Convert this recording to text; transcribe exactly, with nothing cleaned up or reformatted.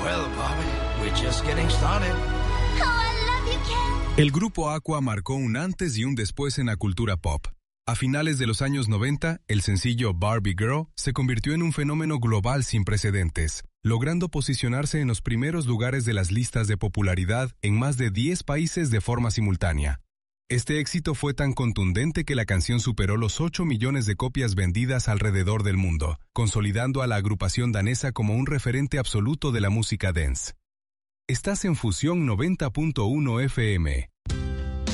Well, Bobby, we're just getting started. Oh, I love you, Ken. El grupo Aqua marcó un antes y un después en la cultura pop. A finales de los años noventa, el sencillo Barbie Girl se convirtió en un fenómeno global sin precedentes, logrando posicionarse en los primeros lugares de las listas de popularidad en más de diez países de forma simultánea. Este éxito fue tan contundente que la canción superó los ocho millones de copias vendidas alrededor del mundo, consolidando a la agrupación danesa como un referente absoluto de la música dance. Estás en Fusión noventa punto uno F M.